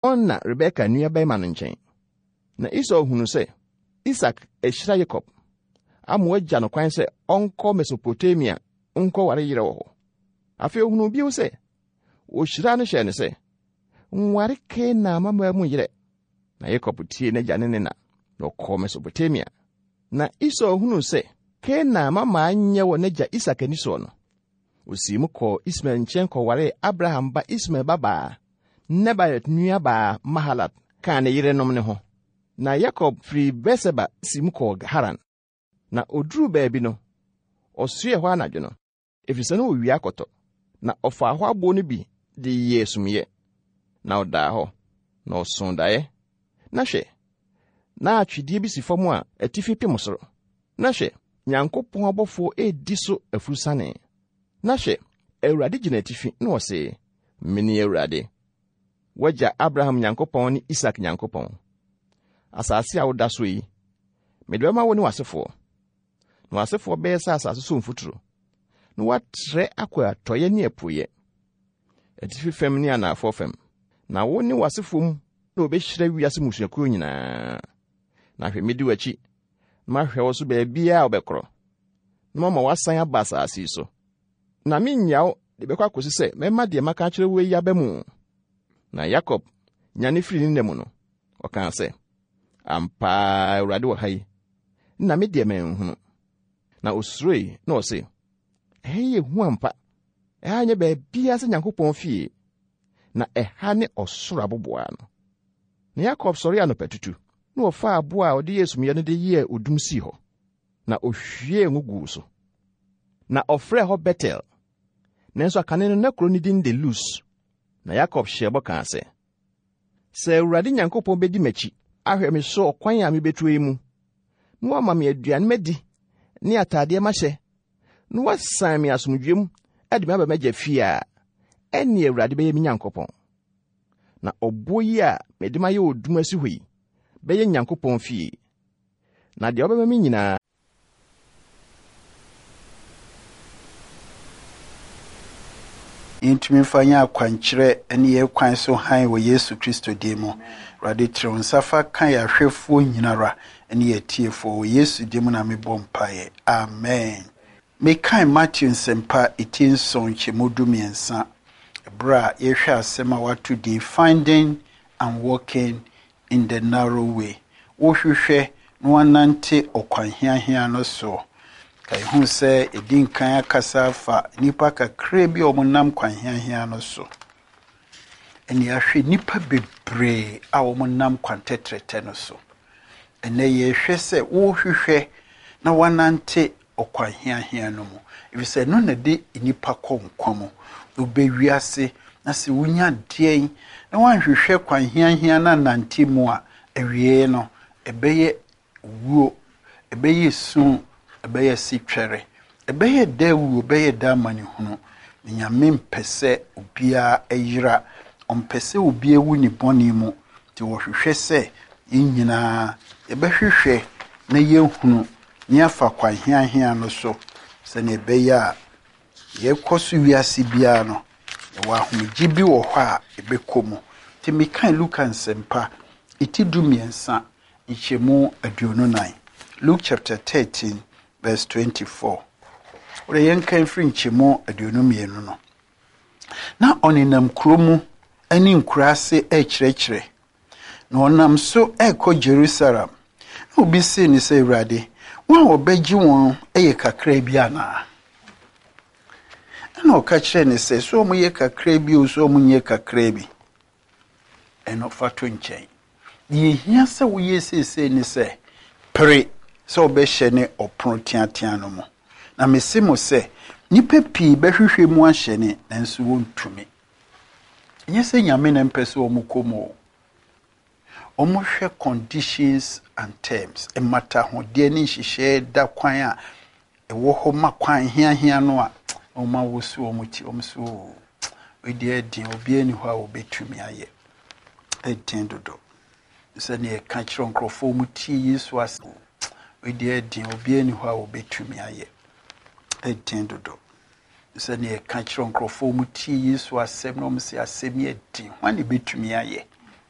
onna Rebeka nua bɛma no nkyɛn. Na Esau hunu sɛ Isak ehyira Jacob. Amo agya no kwan sɛ ɔnkɔ Mesopotamia nkɔ ware yere wɔ hɔ. Afei ohunu bio sɛ ohyira no hyɛ ne sɛ nware Kanaan mamamu yere. Na Jacob tie n'agya ne na ɔkɔ Mesopotamia. Na Esau hunu sɛ Kanaan mama anyɛ wɔ n'agya Isak ani so no. Osi mu kɔ Ismael nkyɛn kɔware Abraham ba Ismael babaa Nebaioth nua baa Mahalat ka ne yerenom ne ho. Na Jacob firi Berseba si mu kɔ Haran. Na oduru baabi no ɔsoɛ hɔ anadwo no efisɛ no owia akɔtɔ. Na ɔfa hɔ abo no bi de yɛ sumye. Na ɔdaa hɔ na ɔso dae. Na hwɛ na atwedie bi si fam a atifi pem soro. Na hwɛ Nyankopɔn abɔfo edi so afurusane. Na hwɛ Awurade gyina atifi na ɔse mene Awurade wagya Abraham Nyankopɔn ne Isak Nyankopɔn. Asase a woda so yi mede bɛma wo ne wasefo. Na wasefo bɛyɛ sɛ asase so mfuturo. Na watre akɔ atɔyɛ ne apuye. Atifi fam ne anafo fam. Na wo ne wasefo mu na obɛhyira wiase musuakuo nyinaa. Na hwɛ medi wachi. Na hwɛ wo so baabia a obɛkorɔ. Na mama wasan aba asase so. Na menyaw de bɛkɔ akosi sɛ mɛma de maka kyerɛ wo yi abamu. Na Jacob nyane firi ne nemu no ɔka sɛ ampa Awurade wɔ ha yi. Na me de menhunu. Na osuroi na ɔse ɛyɛ hu ampa. Ɛha nyɛ baabia sɛ Nyankopɔn fie. Na ɛha ne ɔsoro aboboa no. Na Jacob sɔre anɔpatutu. Na ɔfa abo a ɔde yesumye no de yɛ odum si hɔ. Na ohwie ngo gu so. Na ɔfrɛ hɔ Betel. Nanso akane no na kuro ne din de Lus. Na Jacob hyɛ bɔ kaa sɛ Awurade Nyankopɔn bedi m'akyi ahwɛ me so ɔkwan a mebetu yi mu. Na wama me aduane madi ne atade mahyɛ. Na wasan me asomdwem ade me aba magya fie a ɛne Awurade bɛyɛ me Nyankopɔn. Na ɔbo yi a mede ma yɛ odum asi hɔ yi bɛyɛ Nyankopɔn fie. Na deɛ ɔbɛma me nyinaa intumi fanya akwankyerɛ ene ye kwan so han wɔ Yesu Kristo din mu. Awurade tiri nsa fa kan yɛ ahwɛfoɔ nyinara ene yɛ tiefoɔ wɔ Yesu din mu na mebɔ mpaeɛ. Amen. Mekan Matthew nsɛmpa eti nson kyɛmu dumiɛnsa. Bra yɛhwɛ asɛm a wato din finding and walking in the narrow way. Wohwehwɛ na wanante ɔkwan hiahia no so. Kai hu sɛ edin kan akasa fa nipa kakra bi omunam kwan hiahia no so. Eni ahwe nipa bebree a omunam kwan tetrete no so. Ene ye hwɛ sɛ wo hwehwɛ na wanante okwan hiahia no mu. Ebi sɛ no na de nipa konkomo obewiase na se wunya deɛn na wanhwehwɛ kwan hiahia na nante mu a awie no ebeye wuo ebeye sun ebeye sitwere ebeye dawu ebeye damani hunu nyame mpɛsɛ obia ayira ɔmpɛsɛ obia wu ni bɔne mu te wɔhwehwɛ sɛ nyinaa ebɛhwehwɛ na yehunu ne afa kwan hiahia no so sɛ ne ebeye a yɛkɔso wiase bia no ɛwɔ ahomgye bi wɔ hɔ a ebɛkɔmu te mekan Luka nsɛmpa eti dumiɛnsa nkyɛmu 29 Luke chapter 13 verse 24. Ore yenkan firi nkyɛmu 22 no. Na ɔnenam kuromu ani nkurase ɛkyerɛkyerɛ. Na ɔnam so ɛkɔ Jerusalem. Na obi se ni sɛ Awurade, wɔn a ɔbɛgye wɔn ɛyɛ kakra bi ana. Na ɔka kyerɛ ne sɛ so ɔmo yɛ kakra bi o so ɔmo nyɛ kakra bi. Ɛno fato nkyɛn. Yehia sɛ woyɛ sese ni sɛ pere sɛ ɔbɛhyɛ ne ɔpono teatea no mu. Na mese mo sɛ nipa pii bɛhwehwɛ mu ahyɛ ne nanso wontumi. Nyɛ sɛ nyame na mpɛ sɛ ɔmo kɔmɔ. Ɔmo hwɛ conditions and terms. Emata ho de ne nhyehyɛ da kwan a ɛwɔ hɔ ma kwan hiahia no a ɔmo awosu ɔmo ti ɔmo so odi adin obi ani hɔ a obetumi ayɛ. Edin dodo. Sɛ ne ka kyerɛ nkrɔfo mu ti Yesu ase. Odi adin obi ani hɔ a obetumi ayɛ. Edin dodo. Sɛ ne ka kyerɛ nkrɔfo mu ti Yesu asɛm no mo se asɛm yɛ din. Hwan ne betumi ayɛ?